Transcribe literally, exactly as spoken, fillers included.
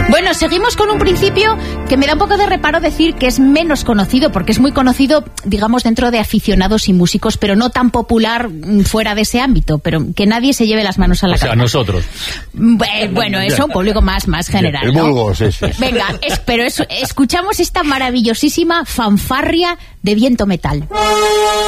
Bueno, seguimos con un principio que me da un poco de reparo decir que es menos conocido, porque es muy conocido, digamos, dentro de aficionados y músicos, pero no tan popular fuera de ese ámbito, pero que nadie se lleve las manos a la O sea, cabeza. nosotros. Bueno, eso, un público más, más general, El ¿no? vulgo, sí, sí. Venga, es, pero es, escuchamos esta maravillosísima fanfarria de viento metal.